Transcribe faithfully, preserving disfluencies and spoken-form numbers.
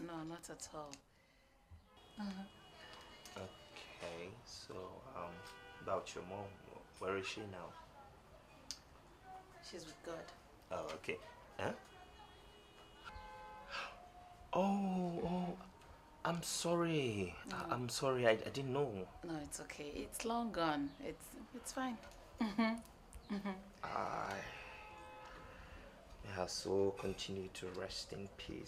no, not at all. Okay, so um, about your mom, where is she now? She's with God. Oh, okay. Huh? Oh, oh, I'm sorry. No, I I'm sorry. I, I didn't know. no, it's okay. It's long gone. It's it's fine. Mm-hmm. Mm-hmm. I may her soul continue to rest in peace.